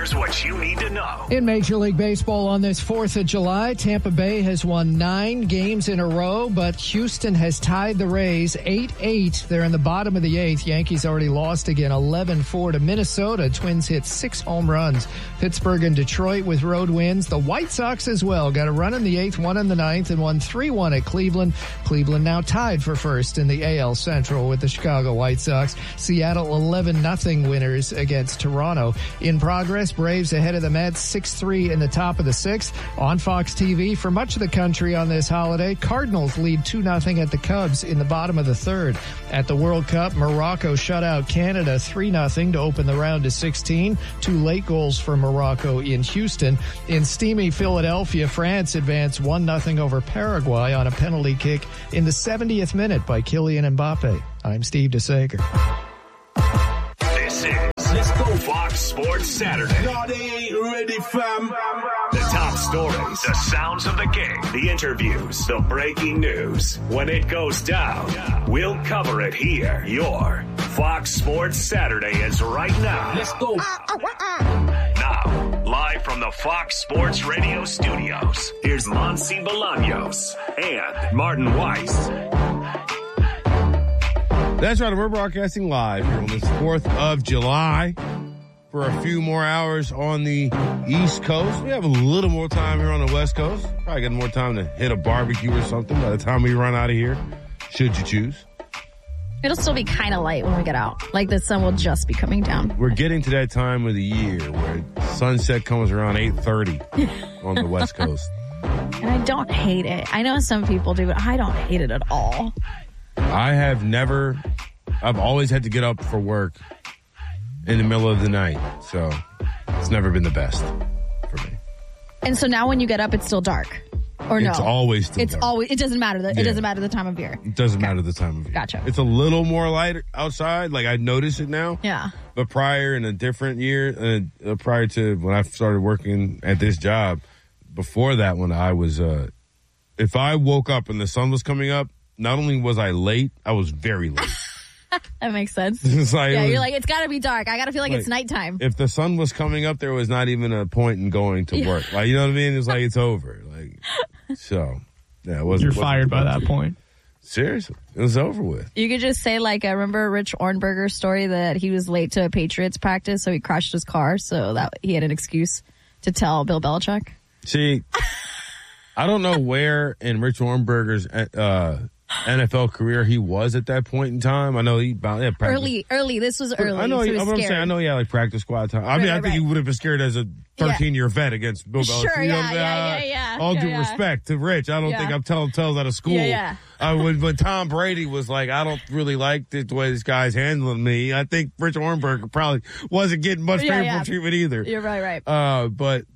Here's what you need to know. In Major League Baseball on this 4th of July, Tampa Bay has won 9 games in a row, but Houston has tied the Rays 8-8. They're in the bottom of the 8th. Yankees already lost again 11-4 to Minnesota. Twins hit 6 home runs. Pittsburgh and Detroit with road wins. The White Sox as well got a run in the 8th, one in the 9th, and won 3-1 at Cleveland. Cleveland now tied for first in the AL Central with the Chicago White Sox. Seattle 11-0 winners against Toronto. In progress, Braves ahead of the Mets 6-3 in the top of the 6th. On Fox TV for much of the country on this holiday, Cardinals lead 2-0 at the Cubs in the bottom of the 3rd. At the World Cup, Morocco shut out Canada 3-0 to open the round to 16. 2 late goals for Morocco in Houston. In steamy Philadelphia, France advanced 1-0 over Paraguay on a penalty kick in the 70th minute by Kylian Mbappe. I'm Steve DeSager. This is Let's Go Fox Sports Saturday. No, they ain't ready, fam. The top stories, the sounds of the game, the interviews, the breaking news. When it goes down, we'll cover it here. Your Fox Sports Saturday is right now. Let's go. Now, live from the Fox Sports Radio studios, here's Monsi Bolaños and Martin Weiss. That's right. We're broadcasting live here on this 4th of July for a few more hours on the East Coast. We have a little more time here on the West Coast. Probably get more time to hit a barbecue or something by the time we run out of here, should you choose. It'll still be kind of light when we get out. Like the sun will just be coming down. We're getting to that time of the year where sunset comes around 8:30 on the West Coast. And I don't hate it. I know some people do, but I don't hate it at all. I've always had to get up for work in the middle of the night. So it's never been the best for me. And so now when you get up, it's still dark. Or no? It's always still dark. It doesn't matter. It doesn't matter the time of year. It doesn't matter the time of year. Gotcha. It's a little more light outside. Like I notice it now. Yeah. But prior in a different year, prior to when I started working at this job, before that when I was, if I woke up and the sun was coming up, not only was I late, I was very late. That makes sense. It's like, you're like, it's got to be dark. I got to feel like it's nighttime. If the sun was coming up, there was not even a point in going to work. Like, you know what I mean? It's like, it's over. Like, so, yeah, it wasn't. You're fired by that point. Seriously. It was over with. You could just say, like, I remember Rich Ornberger's story that he was late to a Patriots practice, so he crashed his car, so that he had an excuse to tell Bill Belichick. See, I don't know where in Rich Ornberger's NFL career he was at that point in time. I know he had early. This was early. I know. So I'm saying. I know he had like practice squad time. I mean, I think he would have been scared as a 13-year vet against Bill Belichick. Sure, yeah. All due respect to Rich, I don't think I'm telling tales out of school. When Tom Brady was like, I don't really like the way this guy's handling me. I think Rich Ornberger probably wasn't getting much favorable treatment either. You're right. But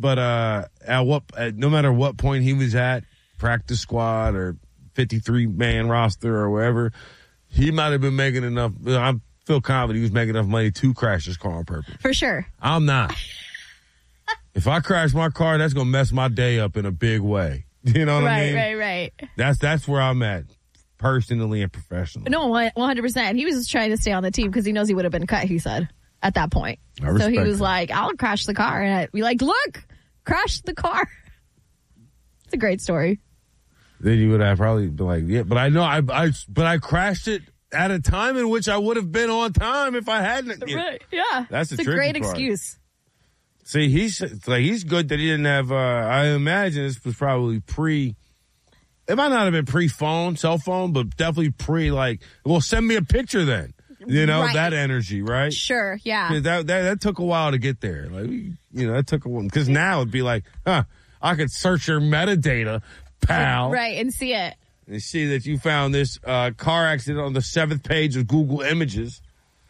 no matter what point he was at, practice squad or 53-man roster or wherever, he might have been making enough. I feel confident he was making enough money to crash his car on purpose. For sure. I'm not. If I crash my car, that's going to mess my day up in a big way. You know what I mean? Right. That's where I'm at, personally and professionally. No, 100%. He was just trying to stay on the team because he knows he would have been cut, he said, at that point. So he was like, I'll crash the car. And I'd be like, look, crash the car. It's a great story. Then you would have probably been like, yeah, but I know I crashed it at a time in which I would have been on time if I hadn't. Right. Yeah. That's a great excuse. See, he's good that he didn't have, I imagine this was probably it might not have been pre-phone, cell phone, but definitely send me a picture then. You know, that energy, right? Sure, yeah. That took a while to get there. Like, that took a while. Because now it'd be like, I could search your metadata, pal. Right, and see it. And see that you found this car accident on the 7th page of Google Images.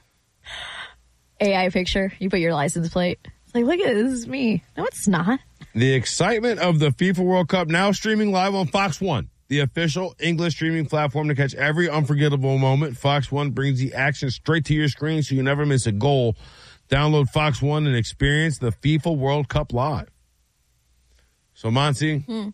AI picture. You put your license plate. It's like, look at it. This is me. No, it's not. The excitement of the FIFA World Cup now streaming live on Fox One, the official English streaming platform to catch every unforgettable moment. Fox One brings the action straight to your screen so you never miss a goal. Download Fox One and experience the FIFA World Cup live. So, Monty,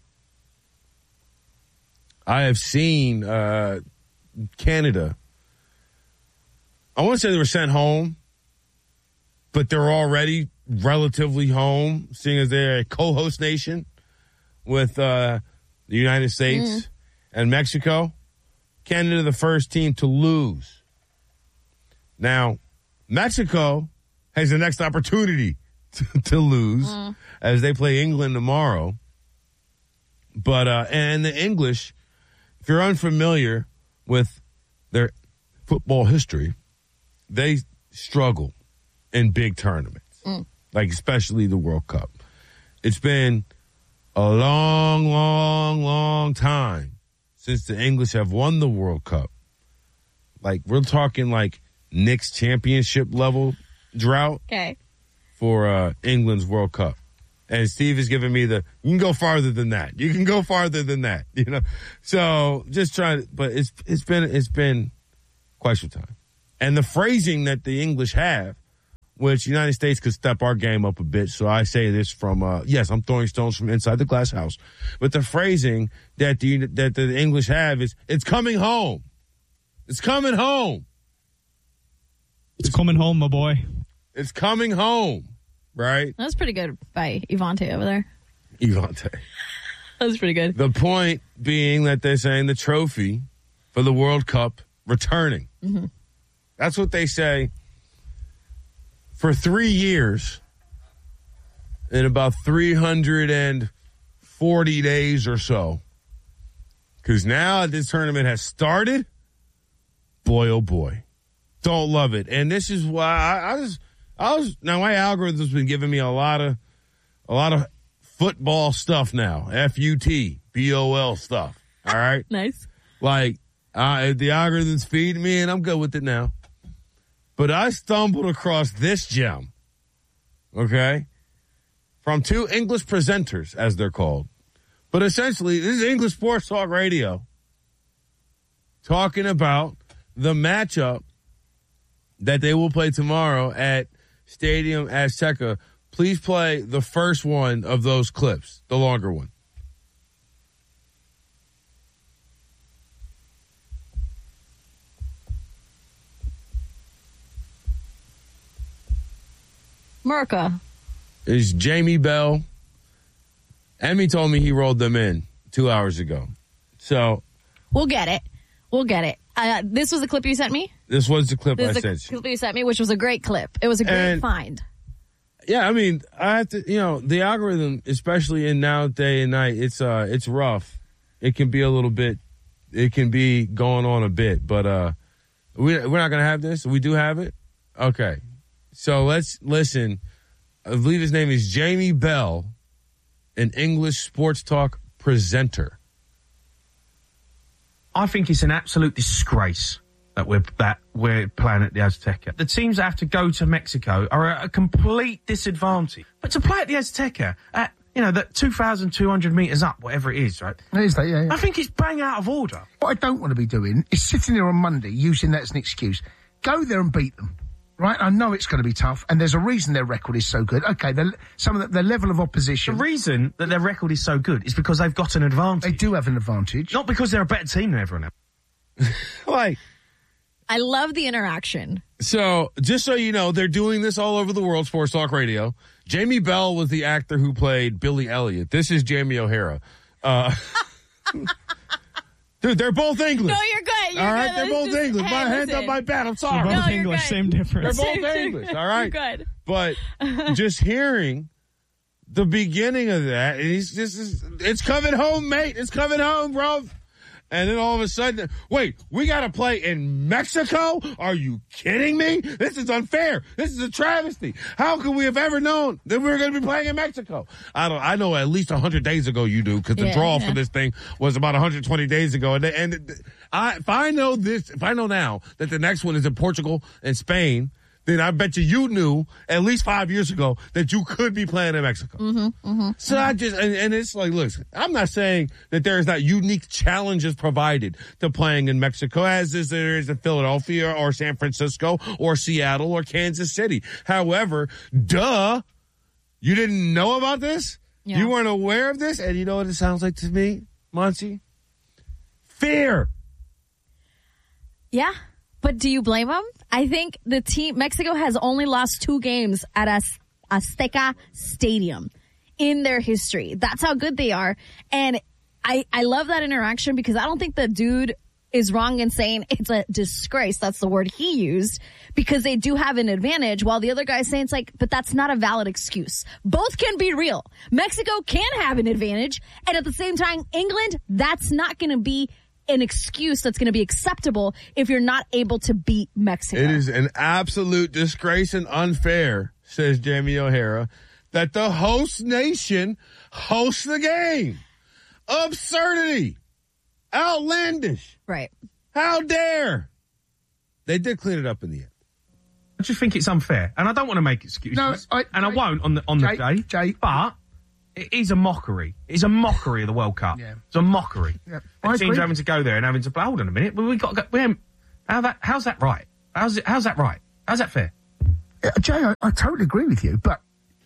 I have seen Canada. I want to say they were sent home, but they're already relatively home, seeing as they're a co-host nation with the United States and Mexico. Canada, the first team to lose. Now, Mexico has the next opportunity to lose as they play England tomorrow. But, and the English, if you're unfamiliar with their football history, they struggle in big tournaments, like especially the World Cup. It's been a long, long, long time since the English have won the World Cup. Like, we're talking like Knicks championship level drought for England's World Cup. And Steve is giving me you can go farther than that. You can go farther than that, you know? So just trying to, but it's been quite some time. And the phrasing that the English have, which the United States could step our game up a bit. So I say this from, yes, I'm throwing stones from inside the glass house. But the phrasing that the English have is, it's coming home. It's coming home. It's coming home, my boy. It's coming home, right? That was pretty good by Ivante over there. Ivante. That was pretty good. The point being that they're saying the trophy for the World Cup returning. Mm-hmm. That's what they say. For 3 years, in about 340 days or so, because now this tournament has started, boy, oh boy, don't love it. And this is why now my algorithm's been giving me a lot of football stuff now, FUTBOL stuff. All right, nice. Like the algorithm's feeding me, and I'm good with it now. But I stumbled across this gem, okay, from two English presenters, as they're called. But essentially, this is English Sports Talk Radio talking about the matchup that they will play tomorrow at Stadium Azteca. Please play the first one of those clips, the longer one. America. Is Jamie Bell. Emmy told me he rolled them in 2 hours ago. So. We'll get it. This was the clip you sent me? This was the clip I sent you. Clip you sent me, which was a great clip. It was a great find. Yeah, I mean, I have to, the algorithm, especially in now day and night, it's rough. It can be it can be going on a bit, but we're not going to have this. We do have it. Okay. So let's listen. I believe his name is Jamie Bell, an English sports talk presenter. I think it's an absolute disgrace that we're playing at the Azteca. The teams that have to go to Mexico are at a complete disadvantage. But to play at the Azteca at, that 2,200 metres up, whatever it is, right? It is that, yeah. I think it's bang out of order. What I don't want to be doing is sitting there on Monday using that as an excuse. Go there and beat them. Right, I know it's going to be tough, and there's a reason their record is so good. Okay, their level of opposition. The reason that their record is so good is because they've got an advantage. They do have an advantage. Not because they're a better team than everyone else. Like, I love the interaction. So, just so you know, they're doing this all over the world, Sports Talk Radio. Jamie Bell was the actor who played Billy Elliot. This is Jamie O'Hara. Dude, they're both English. No, you're good. All right, they're both English. My hands up my bat. I'm sorry. They're both English, same difference. They're both English. All right. You're good. But just hearing the beginning of that, and it's coming home, mate. It's coming home, bro. And then all of a sudden, wait, we got to play in Mexico? Are you kidding me? This is unfair. This is a travesty. How could we have ever known that we were going to be playing in Mexico? I know at least 100 days ago you do, because the draw for this thing was about 120 days ago. And if I know now that the next one is in Portugal and Spain, then I bet you knew at least 5 years ago that you could be playing in Mexico. So I just, and it's like, look, I'm not saying that there is not unique challenges provided to playing in Mexico as there is in Philadelphia or San Francisco or Seattle or Kansas City. However, you didn't know about this? Yeah. You weren't aware of this? And you know what it sounds like to me, Monty? Fear. Yeah. But do you blame them? I think the team, Mexico has only lost 2 games at Azteca Stadium in their history. That's how good they are. And I love that interaction because I don't think the dude is wrong in saying it's a disgrace. That's the word he used, because they do have an advantage, while the other guy is saying it's like, but that's not a valid excuse. Both can be real. Mexico can have an advantage, and at the same time, England, that's not going to be an excuse that's going to be acceptable if you're not able to beat Mexico. It is an absolute disgrace and unfair, says Jamie O'Hara, that the host nation hosts the game. Absurdity. Outlandish. Right. How dare? They did clean it up in the end. I just think it's unfair, and I don't want to make excuses, I won't on the day. But it is a mockery. It's a mockery of the World Cup. Yeah. It's a mockery. Yeah. And teams having to go there and having to hold on a minute. Well, we got to go. How's that right? How's that right? How's that fair? Jay, I totally agree with you, but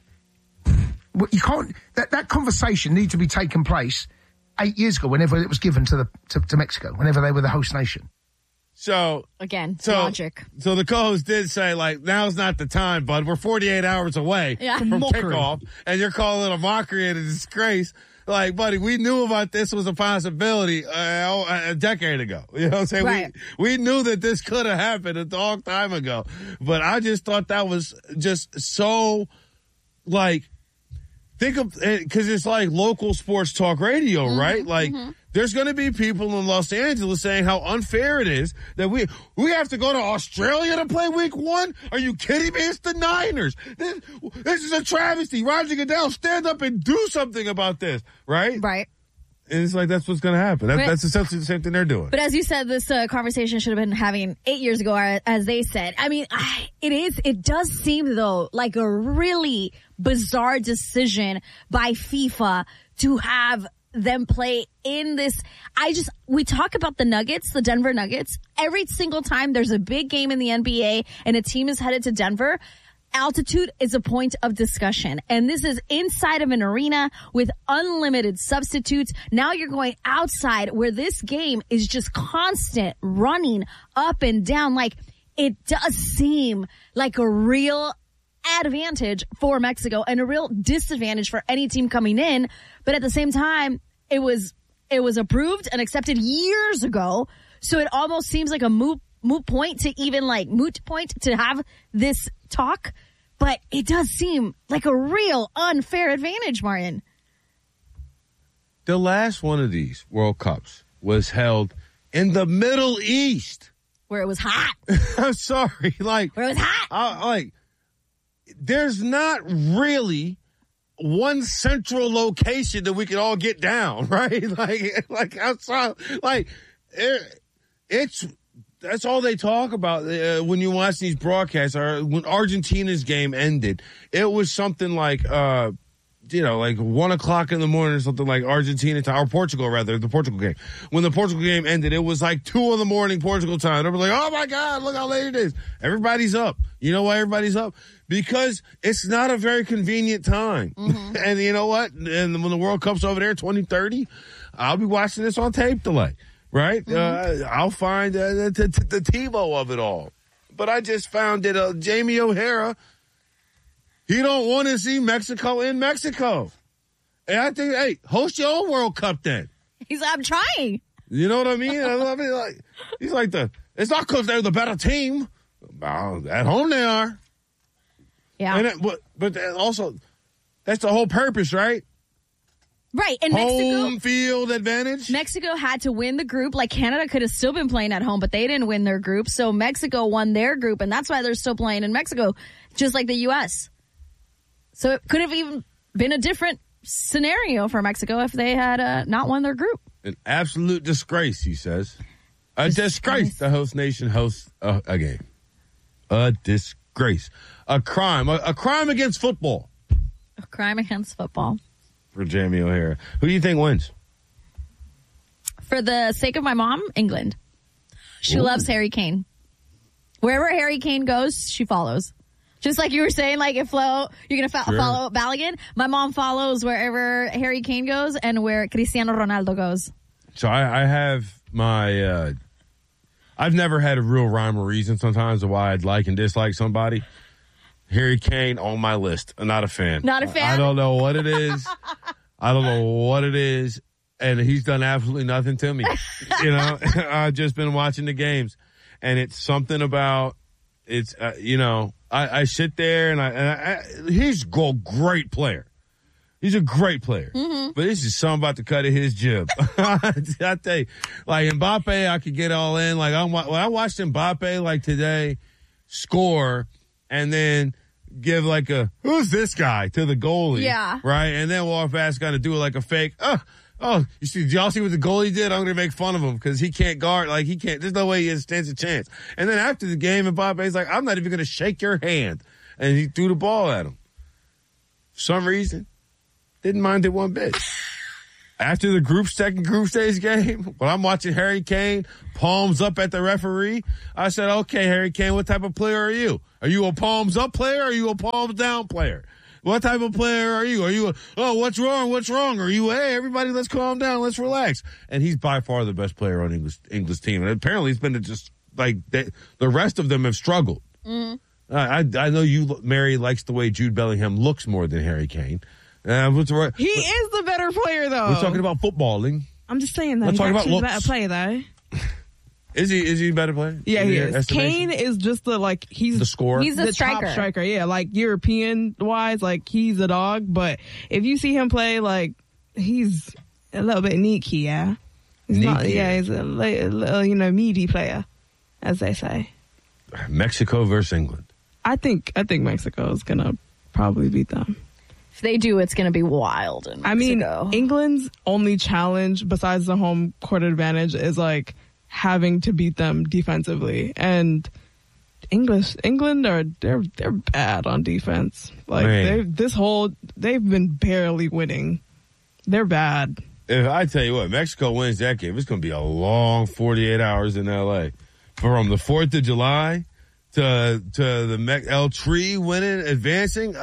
you can't. That conversation needs to be taking place 8 years ago, whenever it was given to Mexico, whenever they were the host nation. So again, logic. So the co-host did say, like, now's not the time, bud. We're 48 hours away from kickoff, and you're calling it a mockery and a disgrace. Like, buddy, we knew about this was a possibility a decade ago. You know what I'm saying? Right. We knew that this could have happened a long time ago. But I just thought that was just so, like, think of it, because it's like local sports talk radio, right? Like, there's going to be people in Los Angeles saying how unfair it is that we have to go to Australia to play week 1. Are you kidding me? It's the Niners. This is a travesty. Roger Goodell, stand up and do something about this, right? Right. And it's like, that's what's going to happen. That's essentially the same thing they're doing. But as you said, this conversation should have been having 8 years ago, as they said. I mean, it does seem, though, like a really bizarre decision by FIFA to have them play in this. We talk about the Nuggets, the Denver Nuggets. Every single time there's a big game in the NBA and a team is headed to Denver, altitude is a point of discussion. And this is inside of an arena with unlimited substitutes. Now you're going outside where this game is just constant running up and down. Like, it does seem like a real advantage for Mexico and a real disadvantage for any team coming in. But at the same time, it was approved and accepted years ago. So it almost seems like a moot point to have this talk. But it does seem like a real unfair advantage, Martin. The last one of these World Cups was held in the Middle East, where it was hot. I'm sorry, where it was hot. There's not really one central location that we can all get down, right? Like outside, that's all they talk about when you watch these broadcasts. Or when Argentina's game ended, it was something like, like 1 o'clock in the morning or something, like Argentina time, or Portugal rather, the Portugal game. When the Portugal game ended, it was like 2 a.m. Portugal time. They were like, oh my God, look how late it is. Everybody's up. You know why everybody's up? Because it's not a very convenient time. And you know what? And when the World Cup's over there, 2030, I'll be watching this on tape delay. Right? I'll find the TiVo of it all. But I just found that Jamie O'Hara, he don't want to see Mexico in Mexico. And I think, hey, host your own World Cup then. He's like, I'm trying. You know what I mean? He's like it's not because they're the better team. At home they are. Yeah. And but also, that's the whole purpose, right? Right, and home field advantage. Mexico had to win the group. Like, Canada could have still been playing at home, but they didn't win their group. So Mexico won their group, and that's why they're still playing in Mexico, just like the U.S. So it could have even been a different scenario for Mexico if they had not won their group. An absolute disgrace, he says. A disgrace. The host nation hosts a game. A disgrace. A crime. A crime against football. A crime against football. For Jamie O'Hara. Who do you think wins? For the sake of my mom, England. She loves Harry Kane. Wherever Harry Kane goes, she follows. Just like you were saying, like, if Flo, you're going to follow Balogun. My mom follows wherever Harry Kane goes and where Cristiano Ronaldo goes. So I have my, I've never had a real rhyme or reason sometimes of why I'd like and dislike somebody. Harry Kane on my list. I'm not a fan. Not a fan? I don't know what it is. And he's done absolutely nothing to me. I've just been watching the games. And it's something about, I sit there and he's a great player. He's a great player. Mm-hmm. But this is something about the cut of his jib. I tell you, like Mbappe, I could get all in. Like when I watched Mbappe like today score and then give like who's this guy to the goalie? Yeah. Right? And then walk past, kind of do it like a fake. Did y'all see what the goalie did? I'm going to make fun of him because he can't guard. Like, he can't. There's no way he stands a chance. And then after the game, Mbappe's like, I'm not even going to shake your hand. And he threw the ball at him. For some reason, didn't mind it one bit. After the second group stage game, when I'm watching Harry Kane, palms up at the referee, I said, okay, Harry Kane, what type of player are you? Are you a palms up player or are you a palms down player? What type of player are you? Are you what's wrong? Are you, hey, everybody, let's calm down. Let's relax. And he's by far the best player on English team. And apparently he's been just like the rest of them have struggled. Mm. I know Mary likes the way Jude Bellingham looks more than Harry Kane. He is the better player, though. We're talking about footballing. I'm just saying that. Let's talk about looks. He's a better player, though. Is he a better player? Yeah, he is. Kane is just he's the scorer. He's the striker. Top striker. Yeah, like European wise, like he's a dog. But if you see him play, like he's a little bit neaky. Yeah, he's a little, meaty player, as they say. Mexico versus England. I think Mexico is gonna probably beat them. If they do, it's gonna be wild in Mexico. England's only challenge besides the home court advantage is like having to beat them defensively, and England they're bad on defense. Like they've been barely winning. They're bad. If I tell you what, Mexico wins that game, it's going to be a long 48 hours in LA. From the 4th of July to the El Tri winning, advancing.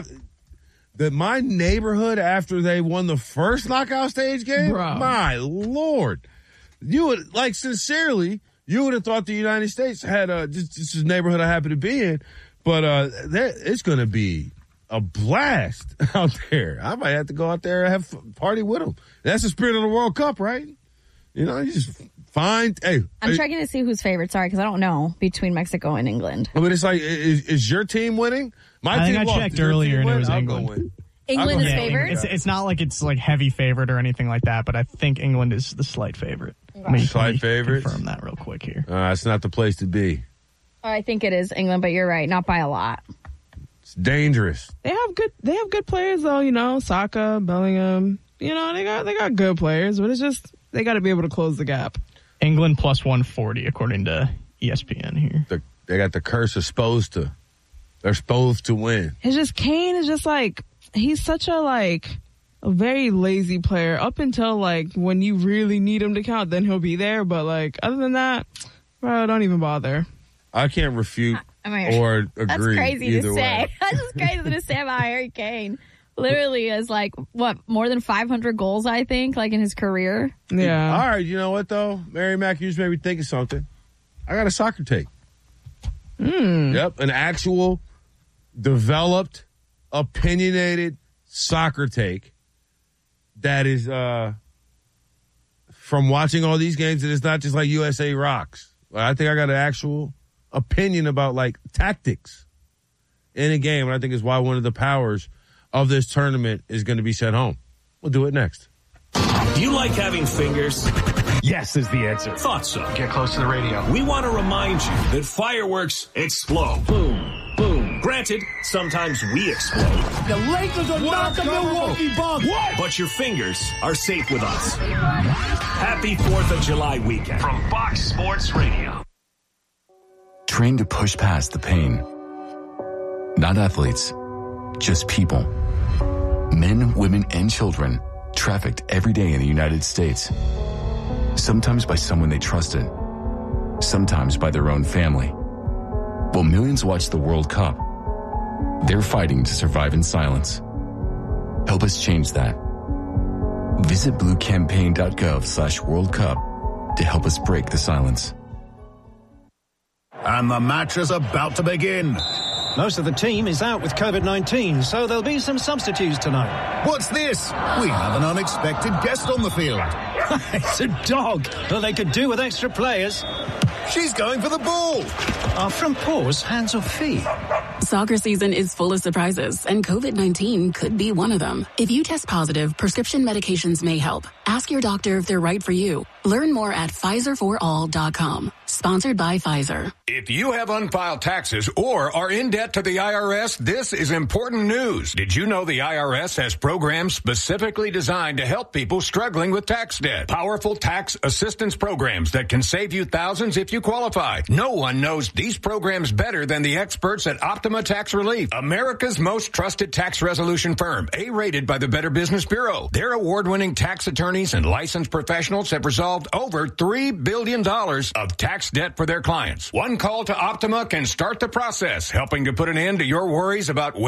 My neighborhood after they won the first knockout stage game, bro. My Lord. You would, like, sincerely, you would have thought the United States had this is the neighborhood I happen to be in, but it's going to be a blast out there. I might have to go out there and have a party with them. That's the spirit of the World Cup, right? You just find. Hey, I'm checking to see who's favorite. Sorry, because I don't know between Mexico and England. But it's like, is your team winning? I think I checked earlier and it was England. England is favored? It's not like it's like heavy favorite or anything like that, but I think England is the slight favorite. Slight favorite? Confirm that real quick here. It's not the place to be. I think it is England, but you're right, not by a lot. It's dangerous. They have good players though, Saka, Bellingham. They got good players, but it's just they got to be able to close the gap. England plus 140 according to ESPN here. They got the curse of they're supposed to win. It's just Kane is just like he's such a very lazy player up until when you really need him to count, then he'll be there. But other than that, bro, don't even bother. I can't refute or agree. That's crazy to way. say. That's just crazy to say about Harry Kane. Literally is more than 500 goals, I think, in his career. Yeah. All right, you know what though? Mary Mack, you just made me think of something. I got a soccer take. Yep, an actual developed, opinionated soccer take that is from watching all these games, and it's not just like USA rocks. I think I got an actual opinion about tactics in a game, and I think is why one of the powers of this tournament is going to be sent home. We'll do it next. You like having fingers? Yes is the answer. Thought so. Get close to the radio. We want to remind you that fireworks explode. Boom, boom. Granted, sometimes we explode. The Lakers are not the Milwaukee Bucks. What? But your fingers are safe with us. Happy 4th of July weekend from Fox Sports Radio. Train to push past the pain. Not athletes, just people. Men, women, and children trafficked every day in the United States. Sometimes by someone they trusted. Sometimes by their own family. While millions watch the World Cup, they're fighting to survive in silence. Help us change that. Visit bluecampaign.gov/World Cup to help us break the silence. And the match is about to begin. Most of the team is out with COVID-19, so there'll be some substitutes tonight. What's this? We have an unexpected guest on the field. It's a dog. Well, they could do with extra players. She's going for the ball. Are front paws hands or feet? Soccer season is full of surprises, and COVID-19 could be one of them. If you test positive, prescription medications may help. Ask your doctor if they're right for you. Learn more at PfizerForAll.com. Sponsored by Pfizer. If you have unfiled taxes or are in debt to the IRS, this is important news. Did you know the IRS has programs specifically designed to help people struggling with tax debt? Powerful tax assistance programs that can save you thousands if you qualify. No one knows these programs better than the experts at Optima Tax Relief, America's most trusted tax resolution firm, A-rated by the Better Business Bureau. Their award-winning tax attorneys and licensed professionals have resolved over $3 billion of tax debt for their clients. One call to Optima can start the process, helping to put an end to your worries about